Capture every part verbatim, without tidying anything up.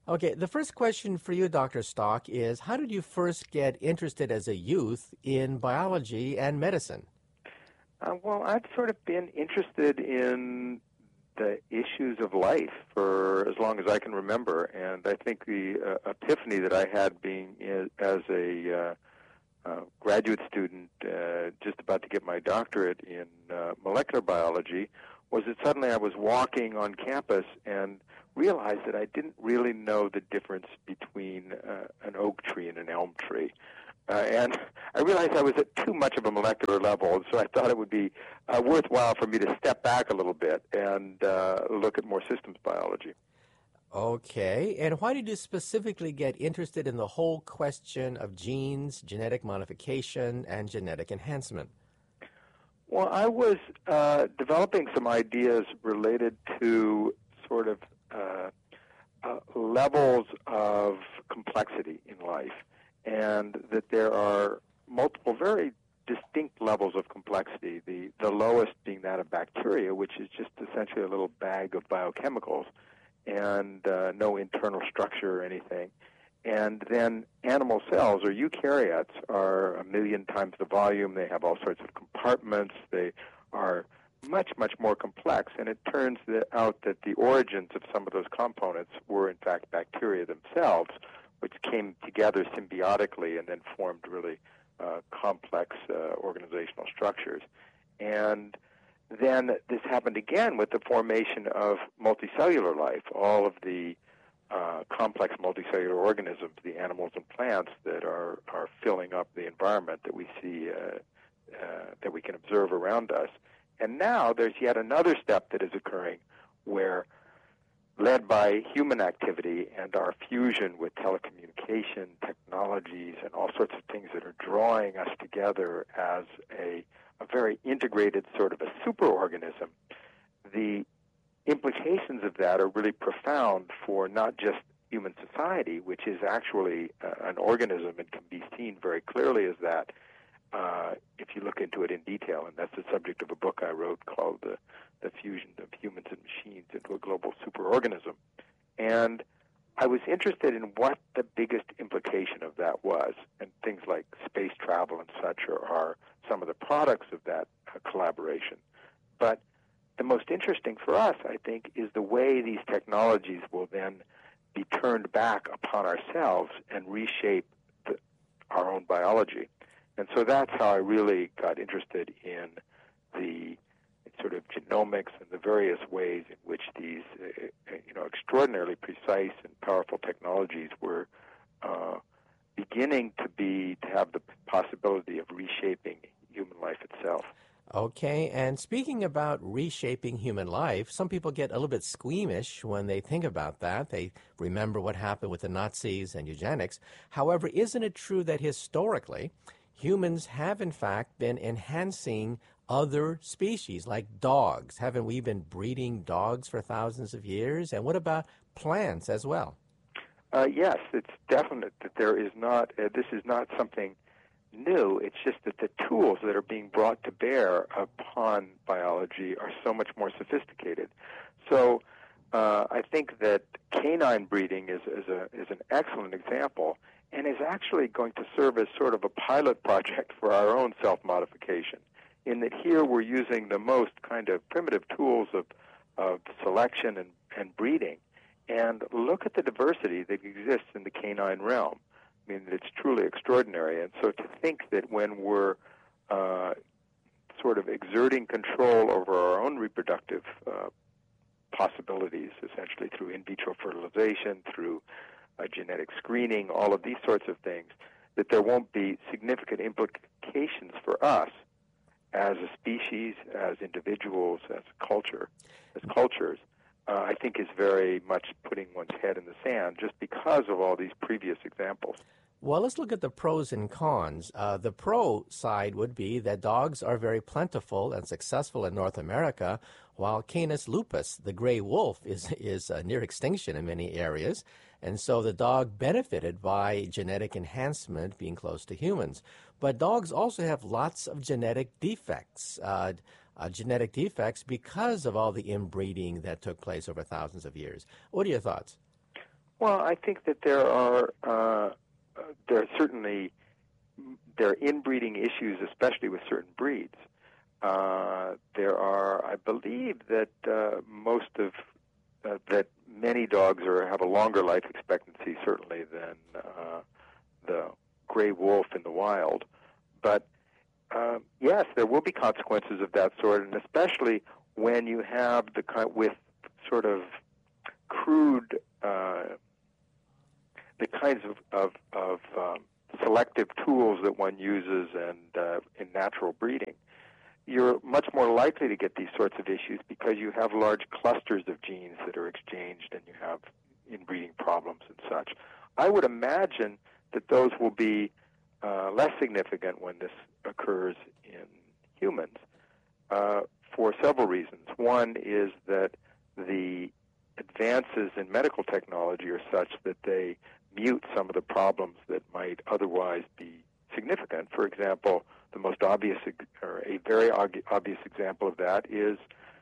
Okay, the first question for you, Doctor Stock, is how did you first get interested as a youth in biology and medicine? Uh, well, I've sort of been interested in the issues of life for as long as I can remember, and I think the uh, epiphany that I had being in, as a uh, uh, graduate student, uh, just about to get my doctorate in uh, molecular biology, was that suddenly I was walking on campus and realized that I didn't really know the difference between uh, an oak tree and an elm tree. Uh, and I realized I was at too much of a molecular level, and so I thought it would be uh, worthwhile for me to step back a little bit and uh, look at more systems biology. Okay, and why did you specifically get interested in the whole question of genes, genetic modification, and genetic enhancement? Well, I was uh, developing some ideas related to sort of uh, uh, levels of complexity in life, and that there are multiple very distinct levels of complexity, the, the lowest being that of bacteria, which is just essentially a little bag of biochemicals and uh, no internal structure or anything. And then animal cells, or eukaryotes, are a million times the volume. They have all sorts of compartments. They are much, much more complex. And it turns out that the origins of some of those components were, in fact, bacteria themselves, which came together symbiotically and then formed really uh, complex uh, organizational structures. And then this happened again with the formation of multicellular life, all of the uh, complex multicellular organisms, the animals and plants that are, are filling up the environment that we see, uh, uh, that we can observe around us. And now there's yet another step that is occurring where, led by human activity and our fusion with telecommunication technologies and all sorts of things that are drawing us together as a, a very integrated sort of a superorganism, the implications of that are really profound for not just human society, which is actually uh, an organism and can be seen very clearly as that uh, if you look into it in detail. And that's the subject of a book I wrote called The, the Fusion of Humans and Machines into a Global Superorganism. And I was interested in what the biggest implication of that was. And things like space travel and such are, are some of the products of that uh, collaboration. But the most interesting for us, I think, is the way these technologies will then be turned back upon ourselves and reshape the, our own biology. And so that's how I really got interested in the sort of genomics and the various ways in which these, uh, you know, extraordinarily precise and powerful technologies were uh, beginning to be to have the possibility of reshaping human life itself. Okay, and speaking about reshaping human life, some people get a little bit squeamish when they think about that. They remember what happened with the Nazis and eugenics. However, isn't it true that historically, humans have in fact been enhancing other species, like dogs? Haven't we been breeding dogs for thousands of years? And what about plants as well? Uh, yes, it's definite that there is not, uh, this is not something new. It's just that the tools that are being brought to bear upon biology are so much more sophisticated. So uh, I think that canine breeding is, is, a, is an excellent example and is actually going to serve as sort of a pilot project for our own self-modification, in that here we're using the most kind of primitive tools of, of selection and, and breeding. And look at the diversity that exists in the canine realm. I mean, it's truly extraordinary. And so to think that when we're uh, sort of exerting control over our own reproductive uh, possibilities, essentially through in vitro fertilization, through uh, genetic screening, all of these sorts of things, that there won't be significant implications for us as a species, as individuals, as a culture, as cultures, uh, I think is very much putting one's head in the sand just because of all these previous examples. Well, let's look at the pros and cons. Uh, the pro side would be that dogs are very plentiful and successful in North America, while Canis lupus, the gray wolf, is, is uh, near extinction in many areas. And so the dog benefited by genetic enhancement being close to humans. But dogs also have lots of genetic defects, uh, uh, genetic defects because of all the inbreeding that took place over thousands of years. What are your thoughts? Well, I think that there are uh, there are certainly there are inbreeding issues, especially with certain breeds. Uh, there are, I believe, that uh, most of uh, that many dogs are have a longer life expectancy, certainly than uh, the gray wolf in the wild. But uh, yes, there will be consequences of that sort, and especially when you have the kind with sort of crude, uh, the kinds of of, of um, selective tools that one uses and uh, in natural breeding. You're much more likely to get these sorts of issues because you have large clusters of genes that are exchanged and you have inbreeding problems and such. I would imagine that those will be uh, less significant when this occurs in humans uh, for several reasons. One is that the advances in medical technology are such that they mute some of the problems that might otherwise be significant. For example, the most obvious, or a very obvious example of that is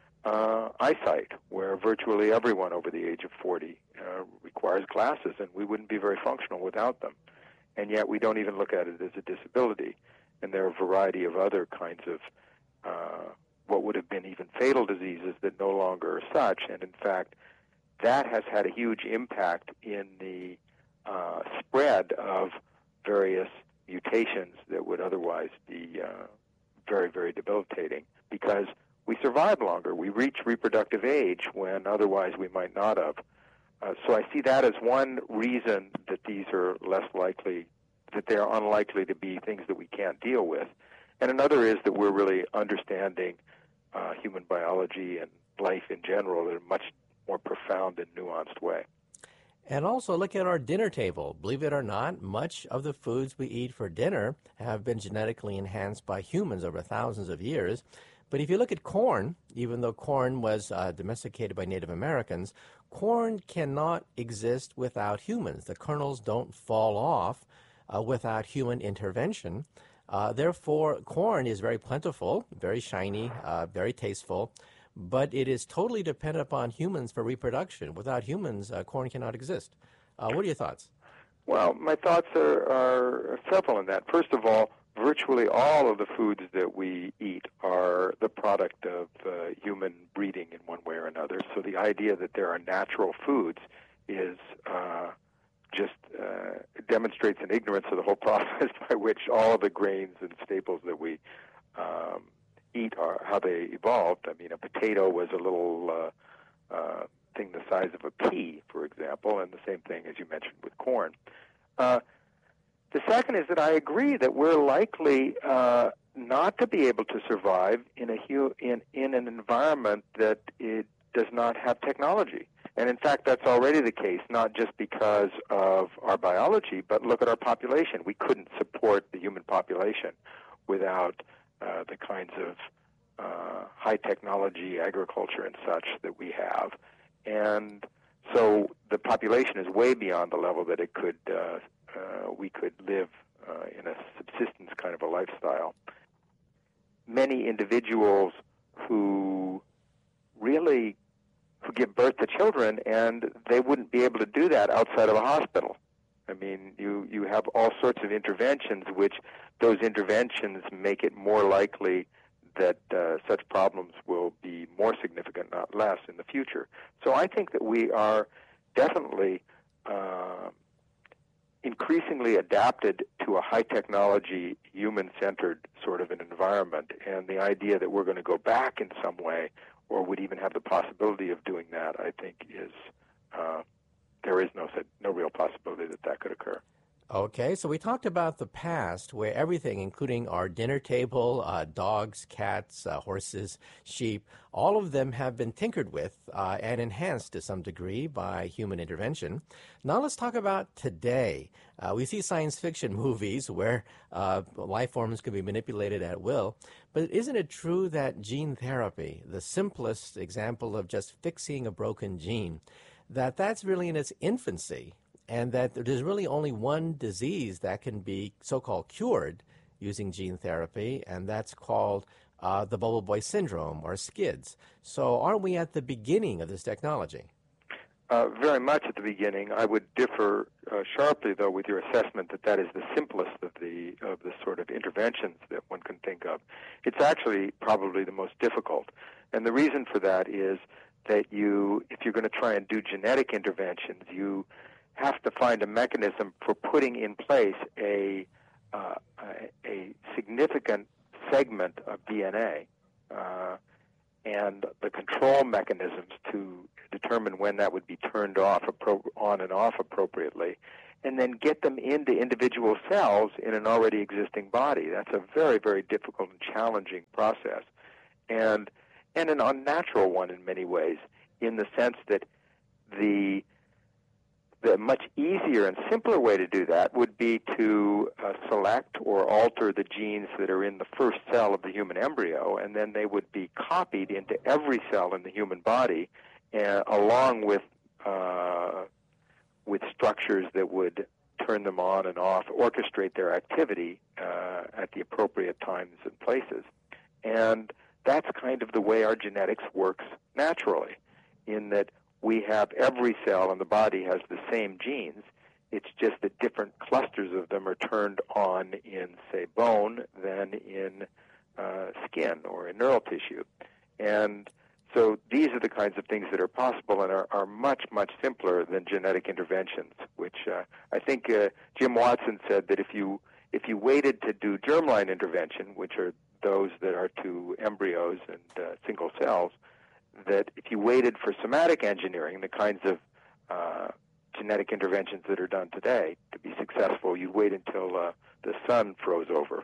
uh, eyesight, where virtually everyone over the age of forty uh, requires glasses, and we wouldn't be very functional without them. And yet we don't even look at it as a disability. And there are a variety of other kinds of uh, what would have been even fatal diseases that no longer are such. And in fact, that has had a huge impact in the uh, spread of various mutations that would otherwise be uh, very, very debilitating because we survive longer. We reach reproductive age when otherwise we might not have. Uh, so I see that as one reason that these are less likely, that they are unlikely to be things that we can't deal with. And another is that we're really understanding uh, human biology and life in general in a much more profound and nuanced way. And also look at our dinner table. Believe it or not, much of the foods we eat for dinner have been genetically enhanced by humans over thousands of years. But if you look at corn, even though corn was uh, domesticated by Native Americans, corn cannot exist without humans. The kernels don't fall off uh, without human intervention. Uh, therefore, corn is very plentiful, very shiny, uh, very tasteful, but it is totally dependent upon humans for reproduction. Without humans, uh, corn cannot exist. Uh, what are your thoughts? Well, my thoughts are, are several in that. First of all, virtually all of the foods that we eat are the product of uh, human breeding in one way or another. So the idea that there are natural foods is uh, just uh, demonstrates an ignorance of the whole process by which all of the grains and staples that we um, eat are how they evolved. I mean, a potato was a little uh, uh, thing the size of a pea, for example, and the same thing as you mentioned with corn. Uh, the second is that I agree that we're likely uh, not to be able to survive in a hu- in in an environment that it does not have technology. And in fact, that's already the case, not just because of our biology, but look at our population. We couldn't support the human population without Uh, the kinds of uh, high technology agriculture and such that we have. And so the population is way beyond the level that it could uh, uh, we could live uh, in a subsistence kind of a lifestyle. Many individuals who really who give birth to children, and they wouldn't be able to do that outside of a hospital. I mean, you, you have all sorts of interventions, which those interventions make it more likely that uh, such problems will be more significant, not less, in the future. So I think that we are definitely uh, increasingly adapted to a high-technology, human-centered sort of an environment, and the idea that we're going to go back in some way or would even have the possibility of doing that, I think, is uh, there is no no real possibility that that could occur. Okay, so we talked about the past where everything, including our dinner table, uh, dogs, cats, uh, horses, sheep, all of them have been tinkered with uh, and enhanced to some degree by human intervention. Now let's talk about today. Uh, we see science fiction movies where uh, life forms can be manipulated at will, but isn't it true that gene therapy, the simplest example of just fixing a broken gene, that that's really in its infancy? And that there's really only one disease that can be so-called cured using gene therapy, and that's called uh, the bubble boy syndrome, or SCIDS. So aren't we at the beginning of this technology? uh, very much at the beginning. I would differ uh, sharply, though, with your assessment that that is the simplest of the of the sort of interventions that one can think of. It's actually probably the most difficult, and the reason for that is that you, if you're going to try and do genetic interventions, you have to find a mechanism for putting in place a uh, a, a significant segment of D N A. Uh, and the control mechanisms to determine when that would be turned off, appro- on and off appropriately, and then get them into individual cells in an already existing body. That's a very, very difficult and challenging process, and and an unnatural one in many ways, in the sense that the The much easier and simpler way to do that would be to uh, select or alter the genes that are in the first cell of the human embryo, and then they would be copied into every cell in the human body, uh, along with uh, with structures that would turn them on and off, orchestrate their activity uh, at the appropriate times and places. And that's kind of the way our genetics works naturally, in that we have every cell in the body has the same genes. It's just that different clusters of them are turned on in, say, bone than in uh, skin or in neural tissue. And so these are the kinds of things that are possible and are, are much, much simpler than genetic interventions, which uh, I think uh, Jim Watson said that if you if you waited to do germline intervention, which are those that are to embryos and uh, single cells, that if you waited for somatic engineering, the kinds of uh, genetic interventions that are done today, to be successful, you'd wait until uh, the sun froze over.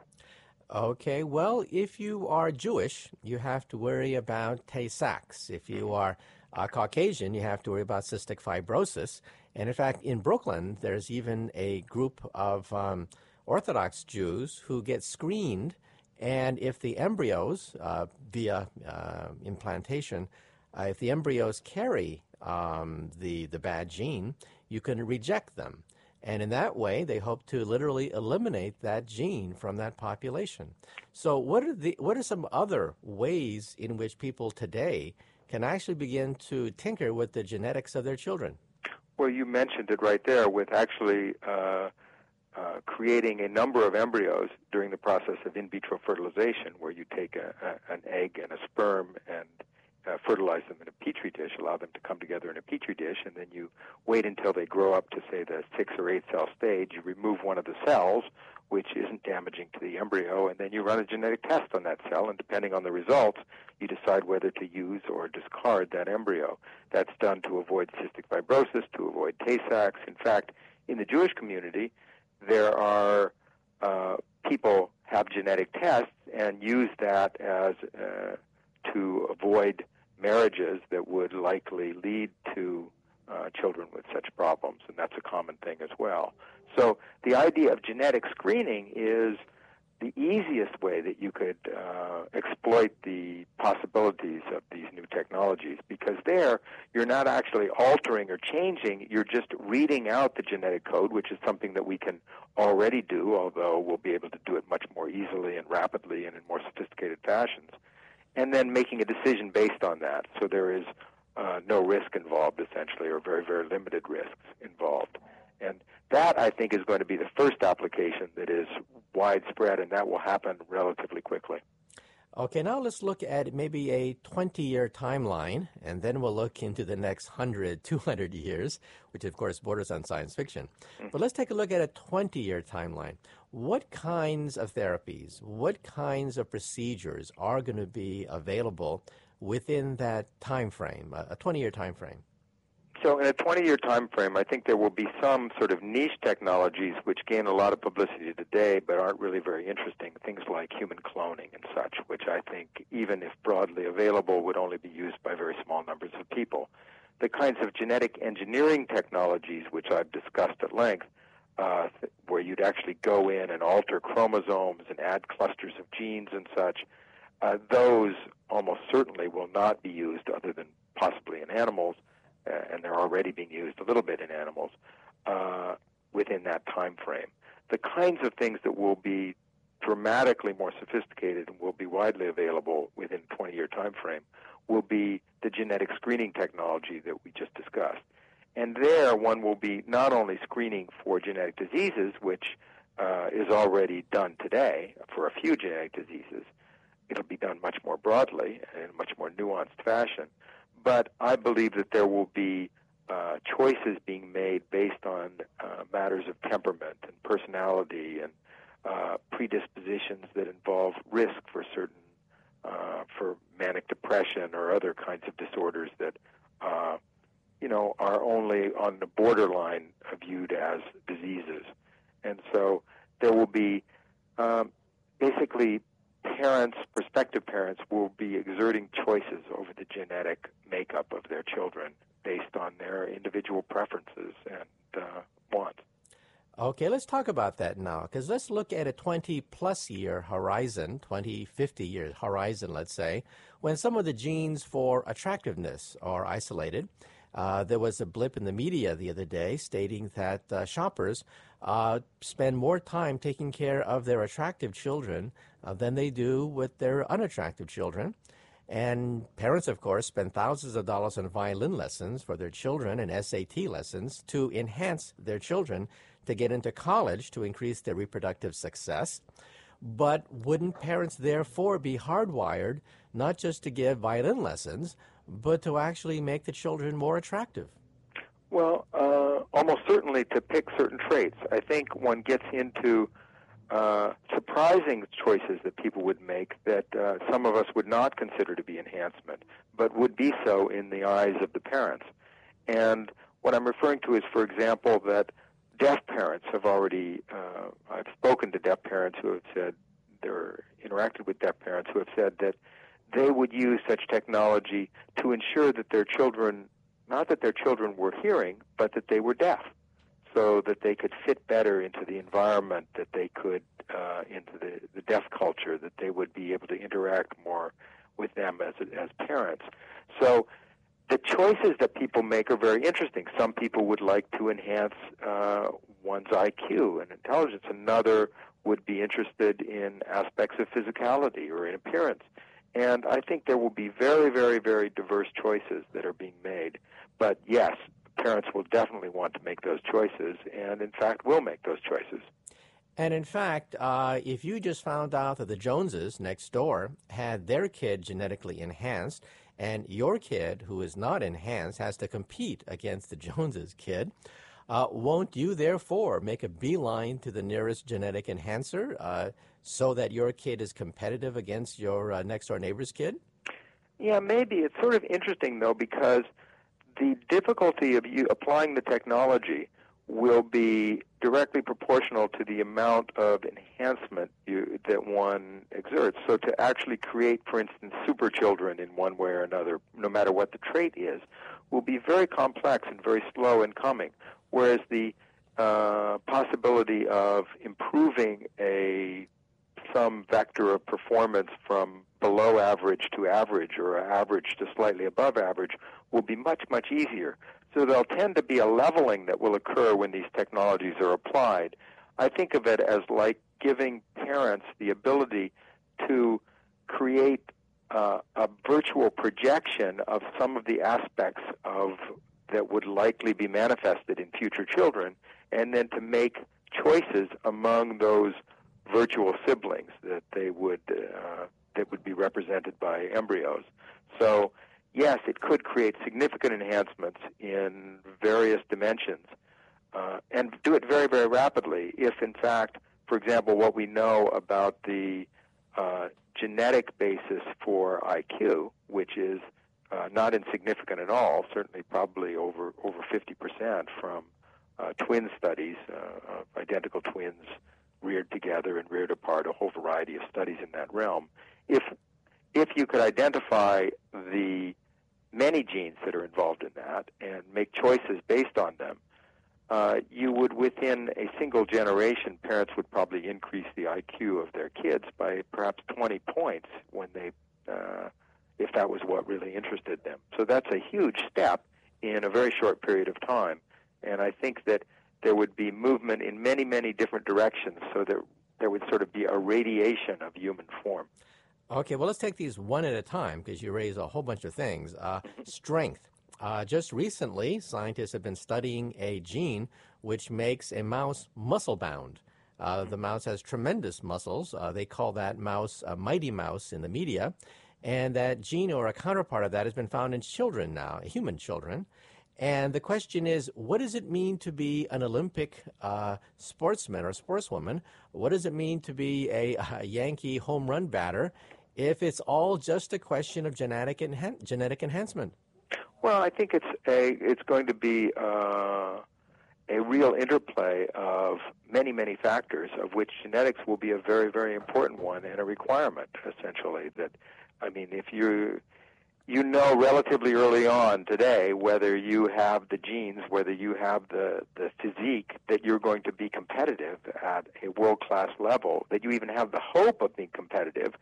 Okay, well, if you are Jewish, you have to worry about Tay-Sachs. If you are uh, Caucasian, you have to worry about cystic fibrosis. And in fact, in Brooklyn, there's even a group of um, Orthodox Jews who get screened. And if the embryos, uh, via uh, implantation, uh, if the embryos carry um, the, the bad gene, you can reject them. And in that way, they hope to literally eliminate that gene from that population. So what are, the, what are some other ways in which people today can actually begin to tinker with the genetics of their children? Well, you mentioned it right there with actually uh, Uh, creating a number of embryos during the process of in vitro fertilization, where you take a, a, an egg and a sperm and uh, fertilize them in a petri dish, allow them to come together in a petri dish, and then you wait until they grow up to, say, the six or eight cell stage. You remove one of the cells, which isn't damaging to the embryo, and then you run a genetic test on that cell, and depending on the results, you decide whether to use or discard that embryo. That's done to avoid cystic fibrosis, to avoid Tay-Sachs. In fact, in the Jewish community, there are uh, people have genetic tests and use that as uh, to avoid marriages that would likely lead to uh, children with such problems, and that's a common thing as well. So the idea of genetic screening is the easiest way that you could uh, exploit the possibilities of these new technologies, because there you're not actually altering or changing, you're just reading out the genetic code, which is something that we can already do, although we'll be able to do it much more easily and rapidly and in more sophisticated fashions, and then making a decision based on that. So there is uh, no risk involved, essentially, or very, very limited risks involved. And that, I think, is going to be the first application that is widespread, and that will happen relatively quickly. Okay, now let's look at maybe a twenty-year timeline, and then we'll look into the next one hundred, two hundred years, which, of course, borders on science fiction. Mm-hmm. But let's take a look at a twenty-year timeline. What kinds of therapies, what kinds of procedures are going to be available within that time frame, a twenty-year time frame? So in a twenty-year time frame, I think there will be some sort of niche technologies which gain a lot of publicity today but aren't really very interesting, things like human cloning and such, which I think, even if broadly available, would only be used by very small numbers of people. The kinds of genetic engineering technologies, which I've discussed at length, uh, where you'd actually go in and alter chromosomes and add clusters of genes and such, uh, those almost certainly will not be used other than possibly in animals. Uh, and they're already being used a little bit in animals uh, within that time frame. The kinds of things that will be dramatically more sophisticated and will be widely available within a twenty-year time frame will be the genetic screening technology that we just discussed. And there, one will be not only screening for genetic diseases, which uh, is already done today for a few genetic diseases. It'll be done much more broadly and in a much more nuanced fashion. But I believe that there will be uh, choices being made based on uh, matters of temperament and personality and uh, predispositions that involve risk for certain, uh, for manic depression or other kinds of disorders that uh, you know, are only on the borderline viewed as diseases. And so there will be um, basically parents, prospective parents, will be exerting choices over the genetic makeup of their children based on their individual preferences and uh, wants. Okay, let's talk about that now, because let's look at a twenty-plus year horizon, twenty, fifty year horizon, let's say, when some of the genes for attractiveness are isolated. Uh, there was a blip in the media the other day stating that uh, shoppers uh, spend more time taking care of their attractive children uh, than they do with their unattractive children. And parents, of course, spend thousands of dollars on violin lessons for their children and S A T lessons to enhance their children to get into college to increase their reproductive success. But wouldn't parents therefore be hardwired not just to give violin lessons, but to actually make the children more attractive? Well, uh, almost certainly to pick certain traits. I think one gets into uh, surprising choices that people would make that uh, some of us would not consider to be enhancement, but would be so in the eyes of the parents. And what I'm referring to is, for example, that deaf parents have already, uh, I've spoken to deaf parents who have said, they're interacted with deaf parents who have said that they would use such technology to ensure that their children, not that their children were hearing, but that they were deaf, so that they could fit better into the environment, that they could, uh, into the, the deaf culture, that they would be able to interact more with them as, as parents. So the choices that people make are very interesting. Some people would like to enhance uh, one's I Q and intelligence. Another would be interested in aspects of physicality or in appearance. And I think there will be very, very, very diverse choices that are being made. But yes, parents will definitely want to make those choices, and in fact will make those choices. And in fact, uh, if you just found out that the Joneses next door had their kid genetically enhanced, and your kid, who is not enhanced, has to compete against the Joneses kid, uh, won't you therefore make a beeline to the nearest genetic enhancer uh, so that your kid is competitive against your uh, next-door neighbor's kid? Yeah, maybe. It's sort of interesting, though, because the difficulty of you applying the technology will be directly proportional to the amount of enhancement you, that one exerts. So to actually create, for instance, super children in one way or another, no matter what the trait is, will be very complex and very slow in coming, whereas the uh, possibility of improving a some vector of performance from below average to average or average to slightly above average will be much, much easier. So there'll tend to be a leveling that will occur when these technologies are applied. I think of it as like giving parents the ability to create uh, a virtual projection of some of the aspects of that would likely be manifested in future children, and then to make choices among those virtual siblings that they would uh, that would be represented by embryos. So yes, it could create significant enhancements in various dimensions, uh, and do it very, very rapidly if, in fact, for example, what we know about the uh, genetic basis for I Q, which is uh, not insignificant at all, certainly probably over, over fifty percent from uh, twin studies, uh, of identical twins reared together and reared apart, a whole variety of studies in that realm. If if you could identify the many genes that are involved in that and make choices based on them, uh, you would, within a single generation, parents would probably increase the I Q of their kids by perhaps twenty points when they, uh, if that was what really interested them. So that's a huge step in a very short period of time. And I think that there would be movement in many, many different directions so that there would sort of be a radiation of human form. Okay, well, let's take these one at a time because you raise a whole bunch of things. Uh, strength. Uh, just recently, scientists have been studying a gene which makes a mouse muscle bound. Uh, the mouse has tremendous muscles. Uh, they call that mouse a mighty mouse in the media. And that gene or a counterpart of that has been found in children now, human children. And the question is, what does it mean to be an Olympic uh, sportsman or sportswoman? What does it mean to be a, a Yankee home run batter if it's all just a question of genetic enhan- genetic enhancement? Well, I think it's a it's going to be uh, a real interplay of many, many factors, of which genetics will be a very, very important one and a requirement, essentially. That, I mean, if you you know relatively early on today whether you have the genes, whether you have the, the physique that you're going to be competitive at a world-class level, that you even have the hope of being competitive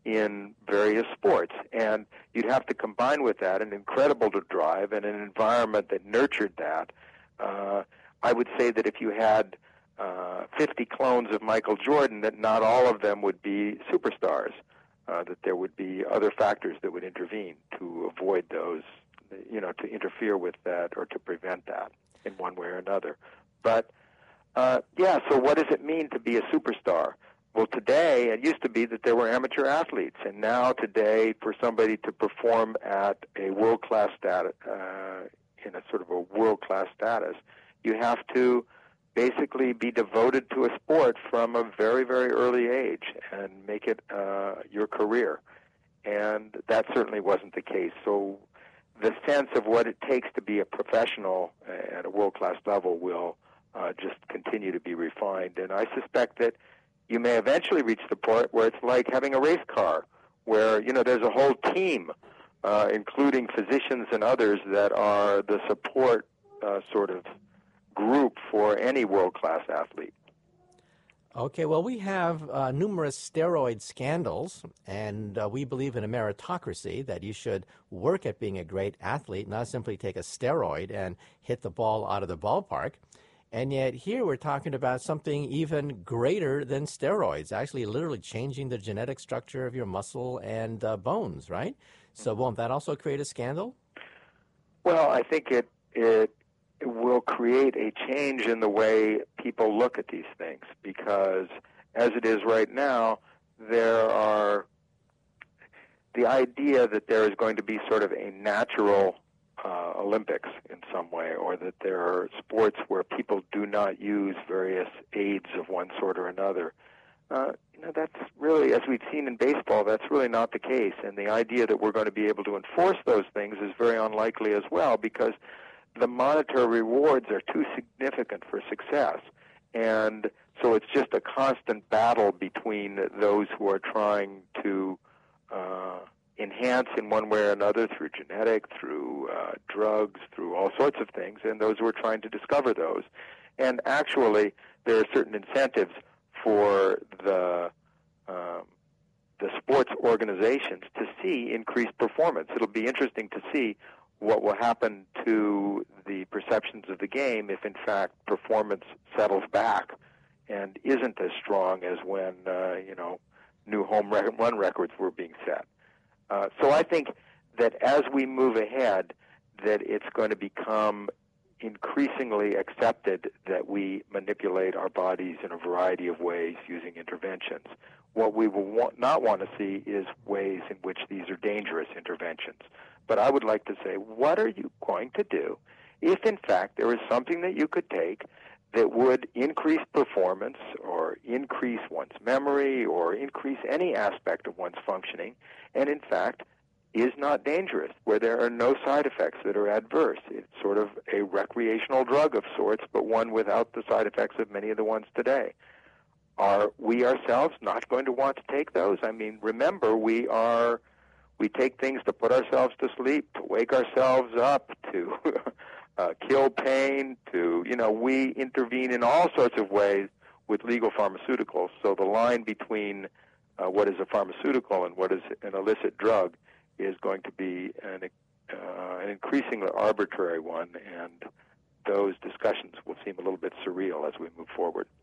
in various sports. And you'd have to combine with that an incredible drive and an environment that nurtured that. Uh, I would say that if you had uh, fifty clones of Michael Jordan, that not all of them would be superstars. Uh, that there would be other factors that would intervene to avoid those, you know, to interfere with that or to prevent that in one way or another. But, uh, yeah, so what does it mean to be a superstar? Well, today, it used to be that there were amateur athletes, and now today, for somebody to perform at a world-class status, uh, in a sort of a world-class status, you have to basically be devoted to a sport from a very, very early age and make it uh, your career. And that certainly wasn't the case. So the sense of what it takes to be a professional at a world-class level will uh, just continue to be refined. And I suspect that you may eventually reach the point where it's like having a race car, where, you know, there's a whole team, uh, including physicians and others, that are the support uh, sort of group for any world-class athlete. Okay, well, we have uh, numerous steroid scandals, and uh, we believe in a meritocracy, that you should work at being a great athlete, not simply take a steroid and hit the ball out of the ballpark. And yet here we're talking about something even greater than steroids, actually literally changing the genetic structure of your muscle and uh, bones, right? So won't that also create a scandal? Well, I think it it it will create a change in the way people look at these things, because as it is right now, there are the idea that there is going to be sort of a natural uh, Olympics in some way, or that there are sports where people do not use various aids of one sort or another. Uh, you know, that's really, as we've seen in baseball, that's really not the case. And the idea that we're going to be able to enforce those things is very unlikely as well, because the monetary rewards are too significant for success. And so it's just a constant battle between those who are trying to uh, enhance in one way or another through genetic, through uh, drugs, through all sorts of things, and those who are trying to discover those. And actually, there are certain incentives for the um, the sports organizations to see increased performance. It'll be interesting to see what will happen to the perceptions of the game if, in fact, performance settles back and isn't as strong as when, uh, you know, new home run records were being set. Uh, so I think that as we move ahead, that it's going to become increasingly accepted that we manipulate our bodies in a variety of ways using interventions. What we will want, not want to see is ways in which these are dangerous interventions. But I would like to say, what are you going to do if, in fact, there is something that you could take that would increase performance or increase one's memory or increase any aspect of one's functioning, and, in fact, is not dangerous, where there are no side effects that are adverse? It's sort of a recreational drug of sorts, but one without the side effects of many of the ones today. Are we ourselves not going to want to take those? I mean, remember, we are... We take things to put ourselves to sleep, to wake ourselves up, to uh, kill pain, to, you know, we intervene in all sorts of ways with legal pharmaceuticals. So the line between uh, what is a pharmaceutical and what is an illicit drug is going to be an, uh, an increasingly arbitrary one, and those discussions will seem a little bit surreal as we move forward.